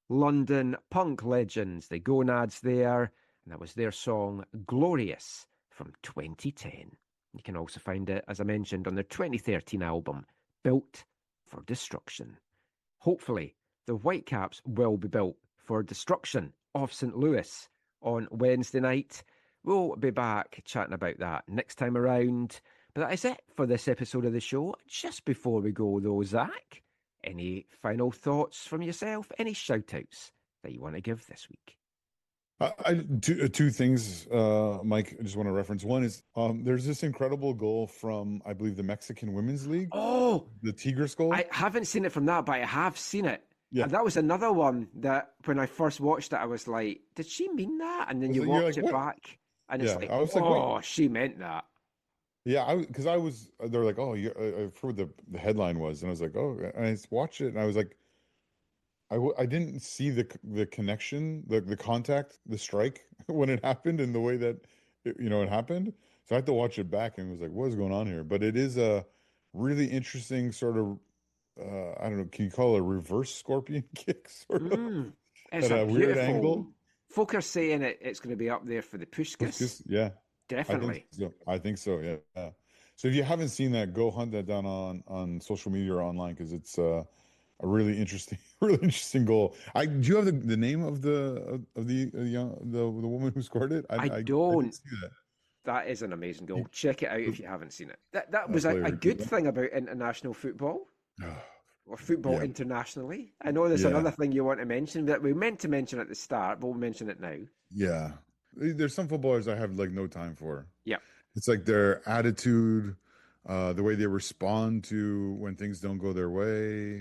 London punk legends, the Gonads there, and that was their song Glorious from 2010. You can also find it, as I mentioned, on their 2013 album, Built for Destruction. Hopefully, the Whitecaps will be built for destruction of St. Louis on Wednesday night. We'll be back chatting about that next time around. But that is it for this episode of the show. Just before we go, though, Zach, any final thoughts from yourself? Any shout outs that you want to give this week? Two things, Mike, I just want to reference. One is there's this incredible goal from, I believe, the Mexican Women's League, Oh, the Tigres I goal. haven't seen it from that, but I have seen it. Yeah. And that was another one that when I first watched it, I was like, did she mean that? And then you You're watch like, it what? back and it's Yeah. like, I was like, wait. oh, she meant that. Yeah, because I was, they're like, oh, I forgot what the headline was. And I was like, oh, and I watched it and I was like, I didn't see the connection, the contact, the strike when it happened in the way that it happened. So I had to watch it back and was like, what is going on here? But it is a really interesting sort of I don't know, can you call it a reverse scorpion kick sort of It's at a a weird angle? beautiful. Folk are saying it's going to be up there for the Pushkas. Puskas, yeah, I think Definitely. so. I think so. Yeah. Yeah. So if you haven't seen that, go hunt that down on social media or online because it's a really interesting, really interesting goal. Do you have the name of the young the woman who scored it? I I didn't don't. see that. That is an amazing goal. He, Check it out if you haven't seen it. That was player a who did good that. thing about international football or football Yeah, internationally. I know there's yeah, another thing you want to mention that we meant to mention at the start, but we'll mention it now. yeah. There's some footballers I have like no time for. Yeah. It's like their attitude, the way they respond to when things don't go their way,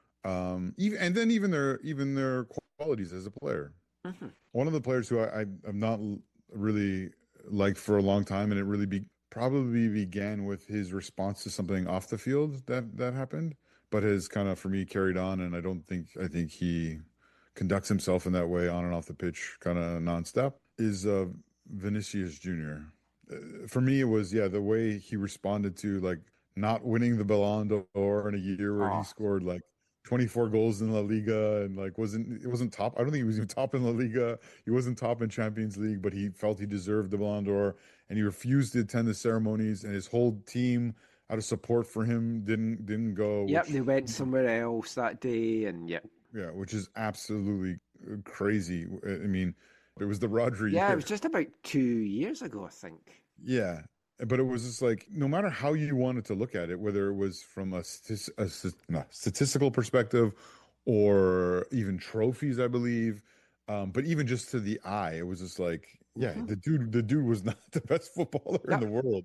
even and then even their qualities as a player. Hmm. One of the players who I have not really liked for a long time, and it really probably began with his response to something off the field that happened, but has kind of for me carried on, and I think he conducts himself in that way on and off the pitch, kind of nonstop. Is Vinicius Jr. For me, it was the way he responded to like not winning the Ballon d'Or in a year where he Oh, scored like 24 goals in La Liga and like it wasn't top. I don't think he was even top in La Liga. He wasn't top in Champions League, but he felt he deserved the Ballon d'Or and he refused to attend the ceremonies and his whole team out of support for him didn't go, yep. They went somewhere else that day, and yeah, which is absolutely crazy. I mean, it was the Rodri yeah. It was year. just about 2 years ago, I think. Yeah. But it was just like, no matter how you wanted to look at it, whether it was from no, statistical perspective or even trophies, I believe, but even just to the eye, it was just like, yeah, Hmm. the dude was not the best footballer in No, the world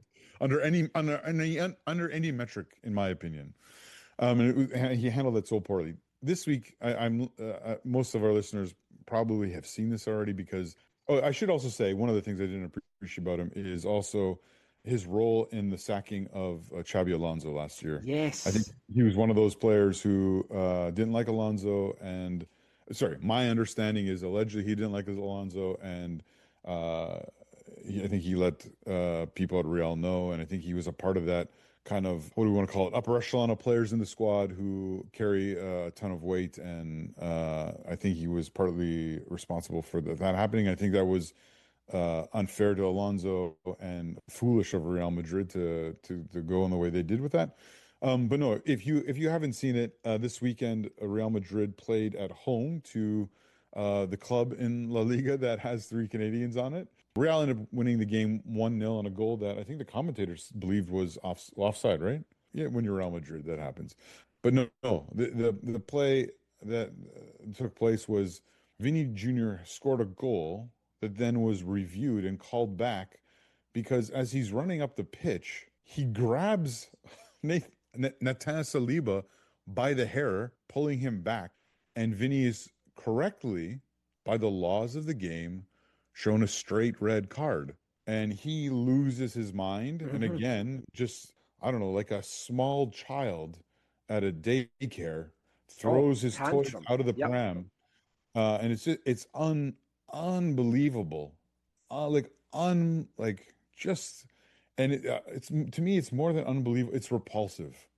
under any metric, in my opinion. And he handled it so poorly. This week, most of our listeners probably have seen this already because, oh, I should also say one of the things I didn't appreciate about him is also his role in the sacking of Xabi Alonso last year. I think yes. he was one of those players who didn't like Alonso, and sorry, my understanding is allegedly he didn't like Alonso, and uh, I think he let people at Real know, and I think he was a part of that kind of what do we want to call it upper echelon of players in the squad who carry a ton of weight, and I think he was partly responsible for that happening. I think that was unfair to Alonso and foolish of Real Madrid to go in the way they did with that. But no, if you haven't seen it, this weekend Real Madrid played at home to the club in La Liga that has three Canadians on it. Real ended up winning the game 1-0 on a goal that I think the commentators believed was offside, right? Yeah, when you're Real Madrid, that happens. But no, no, the play that took place was Vinny Jr. scored a goal that then was reviewed and called back because as he's running up the pitch, he grabs Nathan Saliba by the hair, pulling him back, and Vinny is correctly, by the laws of the game, shown a straight red card. And he loses his mind. And Hmm. again, just, I don't know, like a small child at a daycare Oh, throws his toys tantrum. out of the Yep. pram. And it's unbelievable. Like just, and it's to me, it's more than unbelievable. It's repulsive.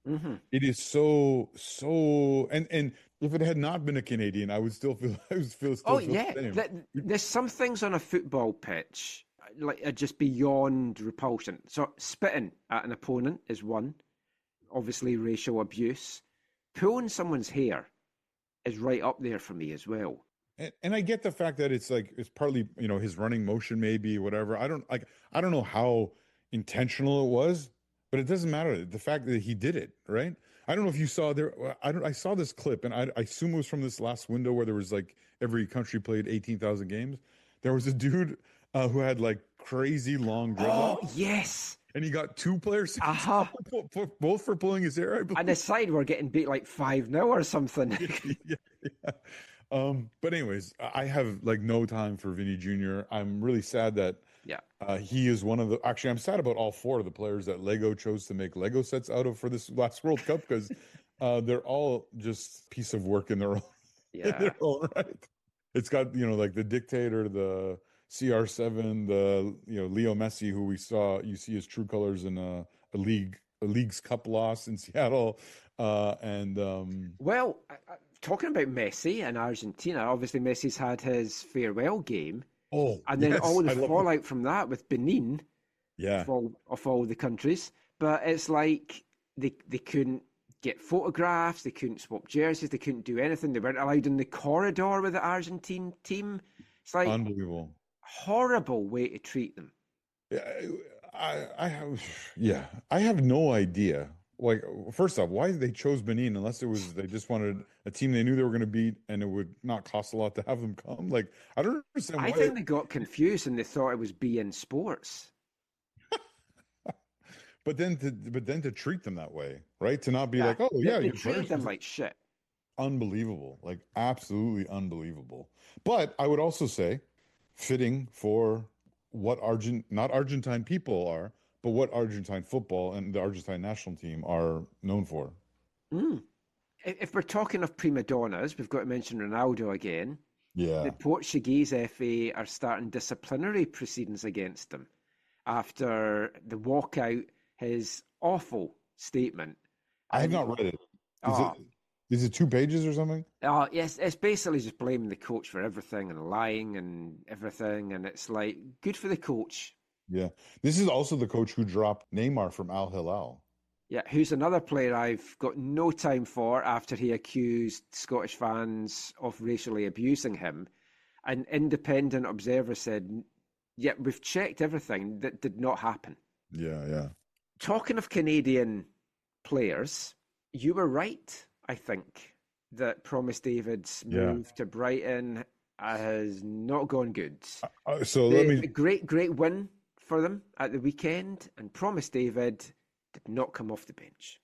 Hmm. It is so, and if it had not been a Canadian, I would still feel Oh still feel yeah, the same. there's some things on a football pitch like are just beyond repulsion. So spitting at an opponent is one, obviously racial abuse. Pulling someone's hair is right up there for me as well. And I get the fact that it's like it's partly, his running motion maybe, whatever. I don't know how intentional it was, but it doesn't matter. The fact that he did it, right? I don't know if you saw there. I saw this clip, and I assume it was from this last window where there was like every country played 18,000 games. There was a dude who had like crazy long Oh dreadlocks, yes, and he got two players sent aha. off, both for pulling his hair, I And believe. aside, we're getting beat like 5-0 or something. Yeah, yeah. But anyways, I have like no time for Vinny Jr. I'm really sad that Yeah. he is one of the. Actually, I'm sad about all four of the players that Lego chose to make Lego sets out of for this last World Cup because they're all just piece of work in their own in Yeah. their own right. It's got like the dictator, the CR7, the Leo Messi, who you see his true colors in a league's cup loss in Seattle, and Well, talking about Messi and Argentina, obviously Messi's had his farewell game, oh and then all yes, the I love it. fallout from that with Benin Yeah. of all the countries. But it's like they couldn't get photographs, they couldn't swap jerseys, they couldn't do anything. They weren't allowed in the corridor with the Argentine team. It's like Unbelievable. horrible way to treat them. Yeah, I have, yeah, I have no idea. Like, first off, why they chose Benin, unless it was they just wanted a team they knew they were going to beat and it would not cost a lot to have them come. Like, I don't understand I why. think they got confused and they thought it was beIN Sports. But then to treat them that way, right? To not be Yeah, like, oh yeah, they your treated players, them like shit. unbelievable, like absolutely unbelievable. But I would also say, fitting for what not Argentine people are, but what Argentine football and the Argentine national team are known for. Mm. If we're talking of prima donnas, we've got to mention Ronaldo again. The Yeah. Portuguese FA are starting disciplinary proceedings against them after the walkout, his awful statement. I have And not read it. Is it oh, is it 2 pages or something? oh yes, it's basically just blaming the coach for everything and lying and everything. And it's like, good for the coach. Yeah. This is also the coach who dropped Neymar from Al Hilal. Yeah, who's another player I've got no time for after he accused Scottish fans of racially abusing him. An independent observer said, yeah, we've checked everything. That did not happen. Yeah, yeah. Talking of Canadian players, you were right, I think, that Promise David's Yeah. move to Brighton has not gone good. So let The me great win for them at the weekend, and Promise David did not come off the bench.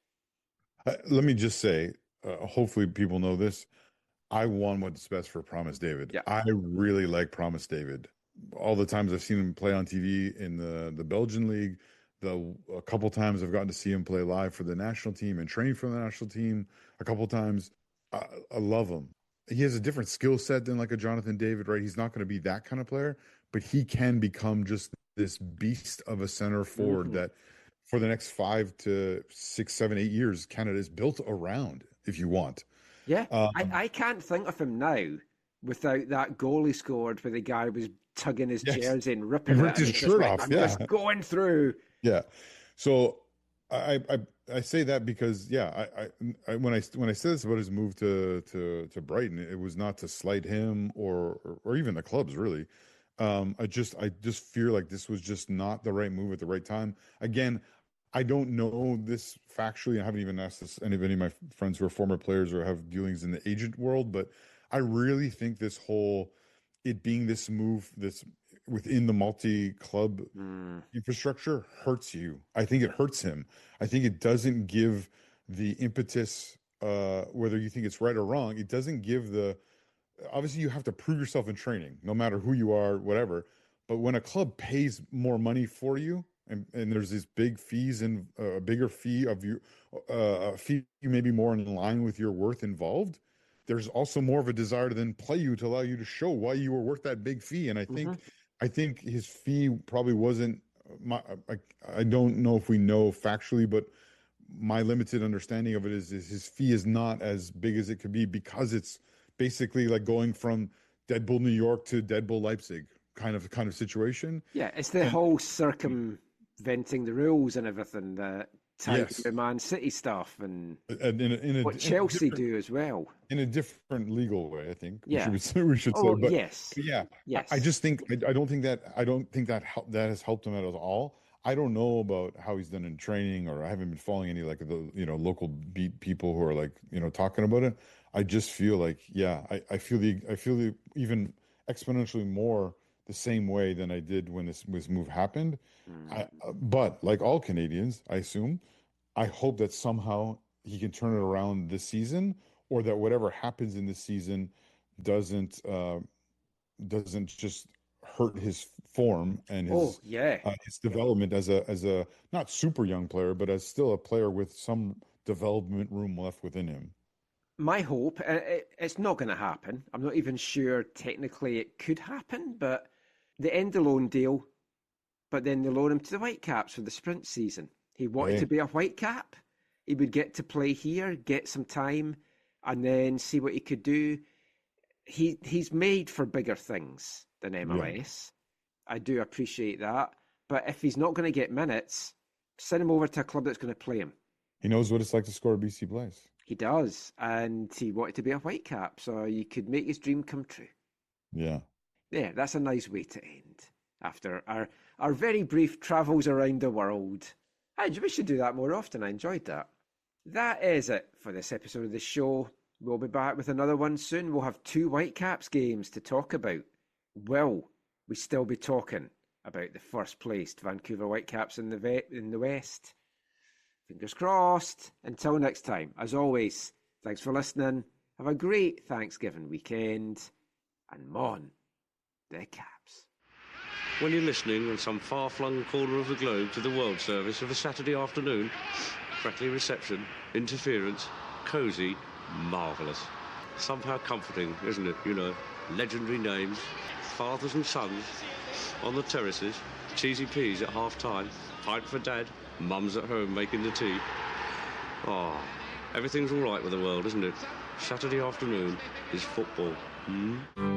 let me just say, hopefully people know this. I want what's best for Promise David. Yeah. I really like Promise David. All the times I've seen him play on TV in the Belgian league, a couple times I've gotten to see him play live for the national team and train for the national team a couple times. I love him. He has a different skill set than like a Jonathan David, right? He's not going to be that kind of player, but he can become just this beast of a center forward Hmm. that for the next 5 to 6, 7, 8 years, Canada is built around if you want. Yeah. Um, I can't think of him now without that goal he scored where the guy was tugging his yes, jersey and he ripping it, ripped and his he's just shirt like, off. I'm Yeah, just going through. yeah. So I say that because yeah, when I said this about his move to Brighton, it was not to slight him or even the clubs really. I just fear like this was just not the right move at the right time. Again, I don't know this factually. I haven't even asked this any of my friends who are former players or have dealings in the agent world, but I really think this whole it being this move this within the multi-club Mm, infrastructure hurts you. I think it hurts him. I think it doesn't give the impetus, whether you think it's right or wrong, it doesn't give the obviously you have to prove yourself in training, no matter who you are, whatever. But when a club pays more money for you, and there's these big fees and a bigger fee of you, a fee maybe more in line with your worth involved, there's also more of a desire to then play you to allow you to show why you were worth that big fee. And I hmm. think, I think his fee probably wasn't my. I don't know if we know factually, but my limited understanding of it is his fee is not as big as it could be because it's basically like going from Dead Bull New York to Dead Bull Leipzig kind of situation. Yeah, it's the And whole circumventing the rules and everything that ties yes, the Man City stuff and and what Chelsea do as well. in a different legal way, I think Yeah. we should say. Oh, But yes. yeah, Yes. I just think I don't think that that has helped him out at all. I don't know about how he's done in training, or I haven't been following any like the local beat people who are like talking about it. I just feel like I feel the even exponentially more the same way than I did when this move happened. But like all Canadians, I assume, I hope that somehow he can turn it around this season, or that whatever happens in this season doesn't doesn't just hurt his form and Oh, yeah. his development as a not super young player, but as still a player with some development room left within him. My hope, it's not going to happen. I'm not even sure technically it could happen, but the end of loan deal, but then they loan him to the Whitecaps for the sprint season. He wanted to be a Whitecap. He would get to play here, get some time, and then see what he could do. He's made for bigger things than MLS. I do appreciate that. But if he's not going to get minutes, send him over to a club that's going to play him. He knows what it's like to score a BC Blaze. He does. And he wanted to be a Whitecap, so you could make his dream come true. Yeah. Yeah, that's a nice way to end. After our very brief travels around the world. We should do that more often. I enjoyed that. That is it for this episode of the show. We'll be back with another one soon. We'll have 2 Whitecaps games to talk about. Will we still be talking about the first placed Vancouver Whitecaps in the West? Fingers crossed. Until next time, as always, thanks for listening. Have a great Thanksgiving weekend. And Mon the Caps. When you're listening in some far-flung corner of the globe to the World Service of a Saturday afternoon, crackly reception, interference, cosy, marvellous. Somehow comforting, isn't it? Legendary names, fathers and sons on the terraces, cheesy peas at half-time, pint for dad, mum's at home making the tea. Everything's all right with the world, isn't it? Saturday afternoon is football.